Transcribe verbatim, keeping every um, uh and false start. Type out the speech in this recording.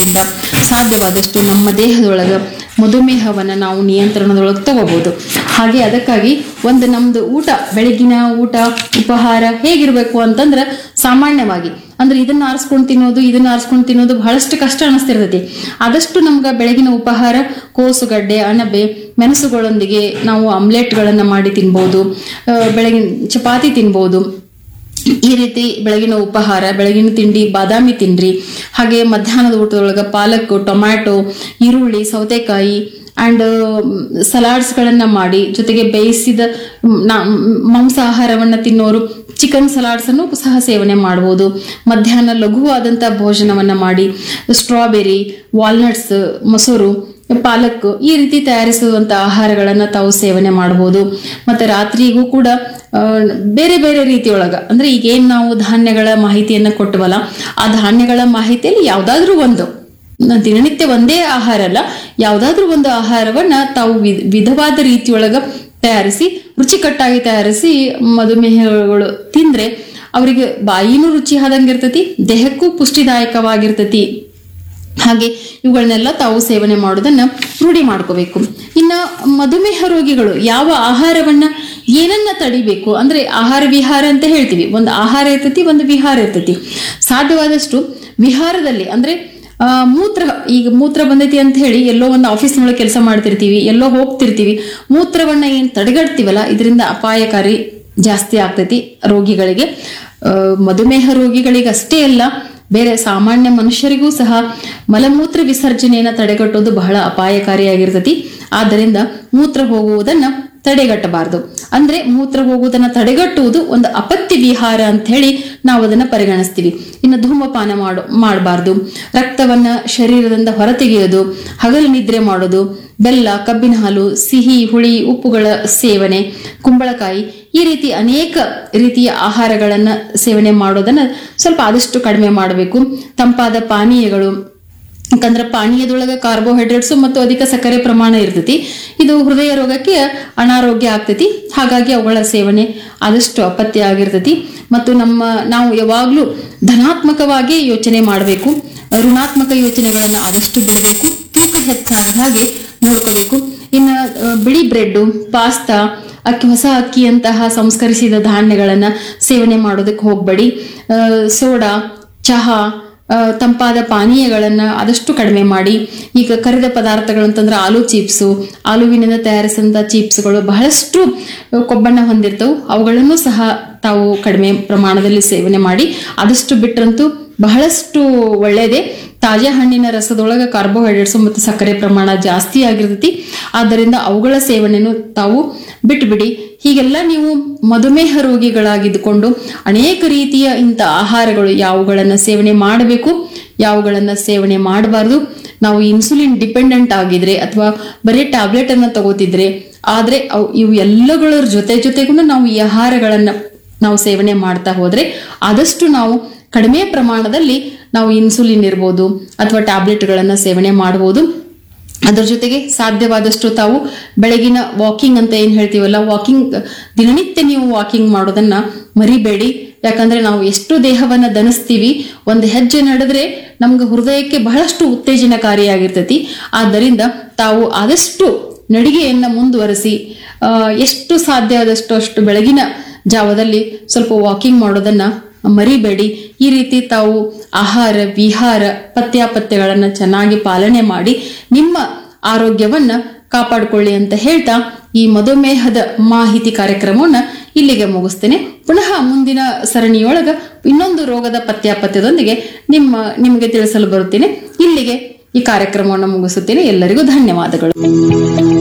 ಮಾಡೋದ್ರಿಂದ ಸಾಧ್ಯವಾದಷ್ಟು ನಮ್ಮ ದೇಹದೊಳಗ ಮಧುಮೇಹವನ್ನ ನಾವು ನಿಯಂತ್ರಣದೊಳಗೆ ತಗೋಬಹುದು. ಹಾಗೆ ಅದಕ್ಕಾಗಿ ಒಂದು ನಮ್ದು ಊಟ, ಬೆಳಗಿನ ಊಟ ಉಪಹಾರ ಹೇಗಿರ್ಬೇಕು ಅಂತಂದ್ರ ಸಾಮಾನ್ಯವಾಗಿ ಅಂದ್ರೆ ಇದನ್ನ ಆರಿಸ್ಕೊಂಡು ತಿನ್ನೋದು ಇದನ್ನ ಆರಿಸ್ಕೊಂಡು ತಿನ್ನೋದು ಬಹಳಷ್ಟು ಕಷ್ಟ ಅನಿಸ್ತಿರ್ತೈತಿ. ಆದಷ್ಟು ನಮ್ಗ ಬೆಳಗಿನ ಉಪಹಾರ ಕೋಸುಗಡ್ಡೆ, ಅಣಬೆ, ಮೆಣಸುಗಳೊಂದಿಗೆ ನಾವು ಆಮ್ಲೆಟ್ಗಳನ್ನ ಮಾಡಿ ತಿನ್ಬಹುದು, ಬೆಳಗಿನ ಚಪಾತಿ ತಿನ್ಬಹುದು. ಈ ರೀತಿ ಬೆಳಗಿನ ಉಪಹಾರ, ಬೆಳಗಿನ ತಿಂಡಿ ಬಾದಾಮಿ ತಿನ್ರಿ. ಹಾಗೆ ಮಧ್ಯಾಹ್ನದ ಊಟದೊಳಗ ಪಾಲಕ್, ಟೊಮ್ಯಾಟೊ, ಈರುಳ್ಳಿ, ಸೌತೆಕಾಯಿ ಅಂಡ್ ಸಲಾಡ್ಸ್ ಗಳನ್ನ ಮಾಡಿ, ಜೊತೆಗೆ ಬೇಯಿಸಿದ ಮಾಂಸಾಹಾರವನ್ನ ತಿನ್ನೋರು ಚಿಕನ್ ಸಲಾಡ್ಸ್ ಅನ್ನು ಸಹ ಸೇವನೆ ಮಾಡಬಹುದು. ಮಧ್ಯಾಹ್ನ ಲಘುವಾದಂತಹ ಭೋಜನವನ್ನ ಮಾಡಿ ಸ್ಟ್ರಾಬೆರಿ, ವಾಲ್ನಟ್ಸ್, ಮೊಸರು, ಪಾಲಕ್ ಈ ರೀತಿ ತಯಾರಿಸುವಂತ ಆಹಾರಗಳನ್ನ ತಾವು ಸೇವನೆ ಮಾಡಬಹುದು. ಮತ್ತೆ ರಾತ್ರಿಗೂ ಕೂಡ ಬೇರೆ ಬೇರೆ ರೀತಿಯೊಳಗ ಅಂದ್ರೆ ಈಗೇನ್ ನಾವು ಧಾನ್ಯಗಳ ಮಾಹಿತಿಯನ್ನ ಕೊಟ್ಟವಲ್ಲ, ಆ ಧಾನ್ಯಗಳ ಮಾಹಿತಿಯಲ್ಲಿ ಯಾವ್ದಾದ್ರೂ ಒಂದು, ದಿನನಿತ್ಯ ಒಂದೇ ಆಹಾರ ಅಲ್ಲ, ಯಾವ್ದಾದ್ರೂ ಒಂದು ಆಹಾರವನ್ನ ತಾವು ವಿಧವಾದ ರೀತಿಯೊಳಗ ತಯಾರಿಸಿ ರುಚಿಕಟ್ಟಾಗಿ ತಯಾರಿಸಿ ಮಧುಮೇಹಗಳು ತಿಂದ್ರೆ ಅವರಿಗೆ ಬಾಯಿನೂ ರುಚಿ ಆದಂಗಿರ್ತತಿ, ದೇಹಕ್ಕೂ ಪುಷ್ಟಿದಾಯಕವಾಗಿರ್ತತಿ. ಹಾಗೆ ಇವುಗಳನ್ನೆಲ್ಲ ತಾವು ಸೇವನೆ ಮಾಡೋದನ್ನ ರೂಢಿ ಮಾಡ್ಕೋಬೇಕು. ಇನ್ನ ಮಧುಮೇಹ ರೋಗಿಗಳು ಯಾವ ಆಹಾರವನ್ನ ಏನನ್ನ ತಡಿಬೇಕು ಅಂದ್ರೆ ಆಹಾರ ವಿಹಾರ ಅಂತ ಹೇಳ್ತೀವಿ. ಒಂದು ಆಹಾರ ಇರ್ತತಿ, ಒಂದು ವಿಹಾರ ಇರ್ತತಿ. ಸಾಧ್ಯವಾದಷ್ಟು ವಿಹಾರದಲ್ಲಿ ಅಂದ್ರೆ ಆ ಮೂತ್ರ, ಈಗ ಮೂತ್ರ ಬಂದೈತಿ ಅಂತ ಹೇಳಿ ಎಲ್ಲೋ ಒಂದು ಆಫೀಸ್ನೊಳಗೆ ಕೆಲಸ ಮಾಡ್ತಿರ್ತೀವಿ, ಎಲ್ಲೋ ಹೋಗ್ತಿರ್ತೀವಿ, ಮೂತ್ರವನ್ನ ಏನ್ ತಡೆಗಟ್ತೀವಲ್ಲ, ಇದರಿಂದ ಅಪಾಯಕಾರಿ ಜಾಸ್ತಿ ಆಗ್ತೈತಿ ರೋಗಿಗಳಿಗೆ. ಅಹ್ ಮಧುಮೇಹ ರೋಗಿಗಳಿಗೆ ಅಷ್ಟೇ ಅಲ್ಲ, ಬೇರೆ ಸಾಮಾನ್ಯ ಮನುಷ್ಯರಿಗೂ ಸಹ ಮಲಮೂತ್ರ ವಿಸರ್ಜನೆಯನ್ನ ತಡೆಗಟ್ಟೋದು ಬಹಳ ಅಪಾಯಕಾರಿಯಾಗಿರ್ತತಿ. ಆದ್ದರಿಂದ ಮೂತ್ರ ಹೋಗುವುದನ್ನ ತಡೆಗಟ್ಟಬಾರದು. ಅಂದ್ರೆ ಮೂತ್ರ ಹೋಗುವುದನ್ನ ತಡೆಗಟ್ಟುವುದು ಒಂದು ಅಪತ್ಯ ವಿಹಾರ ಅಂತ ಹೇಳಿ ನಾವು ಅದನ್ನ ಪರಿಗಣಿಸ್ತೀವಿ. ಇನ್ನು ಧೂಮಪಾನ ಮಾಡು ಮಾಡಬಾರ್ದು, ರಕ್ತವನ್ನ ಶರೀರದಿಂದ ಹೊರತೆಗೆಯೋದು, ಹಗಲು ನಿದ್ರೆ ಮಾಡೋದು, ಬೆಲ್ಲ, ಕಬ್ಬಿನ ಹಾಲು, ಸಿಹಿ, ಹುಳಿ, ಉಪ್ಪುಗಳ ಸೇವನೆ, ಕುಂಬಳಕಾಯಿ ಈ ರೀತಿ ಅನೇಕ ರೀತಿಯ ಆಹಾರಗಳನ್ನ ಸೇವನೆ ಮಾಡೋದನ್ನ ಸ್ವಲ್ಪ ಆದಷ್ಟು ಕಡಿಮೆ ಮಾಡಬೇಕು. ತಂಪಾದ ಪಾನೀಯಗಳು, ಯಾಕಂದ್ರೆ ಪಾನೀಯದೊಳಗ ಕಾರ್ಬೋಹೈಡ್ರೇಟ್ಸ್ ಮತ್ತು ಅಧಿಕ ಸಕ್ಕರೆ ಪ್ರಮಾಣ ಇರ್ತೈತಿ, ಇದು ಹೃದಯ ರೋಗಕ್ಕೆ ಅನಾರೋಗ್ಯ ಆಗ್ತೈತಿ. ಹಾಗಾಗಿ ಅವುಗಳ ಸೇವನೆ ಆದಷ್ಟು ಅಪತ್ಯ ಆಗಿರ್ತೈತಿ. ಮತ್ತು ನಮ್ಮ ನಾವು ಯಾವಾಗ್ಲೂ ಧನಾತ್ಮಕವಾಗಿ ಯೋಚನೆ ಮಾಡಬೇಕು, ಋಣಾತ್ಮಕ ಯೋಚನೆಗಳನ್ನ ಆದಷ್ಟು ಬಿಡಬೇಕು, ತೂಕ ಹೆಚ್ಚಾದ ಹಾಗೆ ನೋಡ್ಕೋಬೇಕು. ಇನ್ನ ಬಿಳಿ ಬ್ರೆಡ್, ಪಾಸ್ತಾ, ಅಕ್ಕಿ ಹೊಸ ಅಕ್ಕಿಯಂತಹ ಸಂಸ್ಕರಿಸಿದ ಧಾನ್ಯಗಳನ್ನ ಸೇವನೆ ಮಾಡೋದಕ್ಕೆ ಹೋಗ್ಬೇಡಿ. ಸೋಡಾ, ಚಹಾ, ತಂಪಾದ ಪಾನೀಯಗಳನ್ನ ಆದಷ್ಟು ಕಡಿಮೆ ಮಾಡಿ. ಈಗ ಕರಿದ ಪದಾರ್ಥಗಳಂತಂದ್ರೆ ಆಲೂ ಚಿಪ್ಸು, ಆಲೂವಿನಿಂದ ತಯಾರಿಸಿದಂತ ಚಿಪ್ಸ್ಗಳು ಬಹಳಷ್ಟು ಕೊಬ್ಬಣ್ಣ ಹೊಂದಿರ್ತವು, ಅವುಗಳನ್ನು ಸಹ ತಾವು ಕಡಿಮೆ ಪ್ರಮಾಣದಲ್ಲಿ ಸೇವನೆ ಮಾಡಿ. ಆದಷ್ಟು ಬಿಟ್ರಂತೂ ಬಹಳಷ್ಟು ಒಳ್ಳೆಯದೇ. ತಾಜಾ ಹಣ್ಣಿನ ರಸದೊಳಗ ಕಾರ್ಬೋಹೈಡ್ರೇಟ್ಸ್ ಮತ್ತು ಸಕ್ಕರೆ ಪ್ರಮಾಣ ಜಾಸ್ತಿ ಆಗಿರ್ತೈತಿ. ಆದ್ದರಿಂದ ಅವುಗಳ ಸೇವನೆಯನ್ನು ತಾವು ಬಿಟ್ಬಿಡಿ. ಹೀಗೆಲ್ಲ ನೀವು ಮಧುಮೇಹ ರೋಗಿಗಳಾಗಿದ್ದುಕೊಂಡು ಅನೇಕ ರೀತಿಯ ಇಂಥ ಆಹಾರಗಳು ಯಾವುಗಳನ್ನ ಸೇವನೆ ಮಾಡಬೇಕು, ಯಾವುಗಳನ್ನ ಸೇವನೆ ಮಾಡಬಾರ್ದು, ನಾವು ಇನ್ಸುಲಿನ್ ಡಿಪೆಂಡೆಂಟ್ ಆಗಿದ್ರೆ ಅಥವಾ ಬರೀ ಟ್ಯಾಬ್ಲೆಟ್ ಅನ್ನ ತಗೋತಿದ್ರೆ ಆದ್ರೆ ಅವು ಇವು ಎಲ್ಲಗಳ ಜೊತೆ ಜೊತೆಗೂ ನಾವು ಈ ಆಹಾರಗಳನ್ನ ನಾವು ಸೇವನೆ ಮಾಡ್ತಾ ಹೋದ್ರೆ ಆದಷ್ಟು ನಾವು ಕಡಿಮೆ ಪ್ರಮಾಣದಲ್ಲಿ ನಾವು ಇನ್ಸುಲಿನ್ ಇರ್ಬೋದು ಅಥವಾ ಟ್ಯಾಬ್ಲೆಟ್ಗಳನ್ನ ಸೇವನೆ ಮಾಡಬಹುದು. ಅದರ ಜೊತೆಗೆ ಸಾಧ್ಯವಾದಷ್ಟು ತಾವು ಬೆಳಗಿನ ವಾಕಿಂಗ್ ಅಂತ ಏನ್ ಹೇಳ್ತೀವಲ್ಲ, ವಾಕಿಂಗ್ ದಿನನಿತ್ಯ ನೀವು ವಾಕಿಂಗ್ ಮಾಡೋದನ್ನ ಮರಿಬೇಡಿ. ಯಾಕಂದ್ರೆ ನಾವು ಎಷ್ಟು ದೇಹವನ್ನ ದಣಿಸ್ತೀವಿ, ಒಂದು ಹೆಜ್ಜೆ ನಡೆದ್ರೆ ನಮ್ಗೆ ಹೃದಯಕ್ಕೆ ಬಹಳಷ್ಟು ಉತ್ತೇಜನಕಾರಿಯಾಗಿರ್ತೈತಿ. ಆದ್ದರಿಂದ ತಾವು ಆದಷ್ಟು ನಡಿಗೆಯನ್ನ ಮುಂದುವರಿಸಿ ಎಷ್ಟು ಸಾಧ್ಯ ಆದಷ್ಟು ಅಷ್ಟು ಬೆಳಗಿನ ಜಾವದಲ್ಲಿ ಸ್ವಲ್ಪ ವಾಕಿಂಗ್ ಮಾಡೋದನ್ನ ಮರಿಬೇಡಿ. ಈ ರೀತಿ ತಾವು ಆಹಾರ ವಿಹಾರ ಪಥ್ಯಾಪಥ್ಯಗಳನ್ನ ಚೆನ್ನಾಗಿ ಪಾಲನೆ ಮಾಡಿ ನಿಮ್ಮ ಆರೋಗ್ಯವನ್ನ ಕಾಪಾಡಿಕೊಳ್ಳಿ ಅಂತ ಹೇಳ್ತಾ ಈ ಮಧುಮೇಹದ ಮಾಹಿತಿ ಕಾರ್ಯಕ್ರಮವನ್ನ ಇಲ್ಲಿಗೆ ಮುಗಿಸ್ತೇನೆ. ಪುನಃ ಮುಂದಿನ ಸರಣಿಯೊಳಗ ಇನ್ನೊಂದು ರೋಗದ ಪಥ್ಯಾಪಥ್ಯದೊಂದಿಗೆ ನಿಮ್ಮ ನಿಮಗೆ ತಿಳಿಸಲು ಬರುತ್ತೇನೆ. ಇಲ್ಲಿಗೆ ಈ ಕಾರ್ಯಕ್ರಮವನ್ನು ಮುಗಿಸುತ್ತೇನೆ. ಎಲ್ಲರಿಗೂ ಧನ್ಯವಾದಗಳು.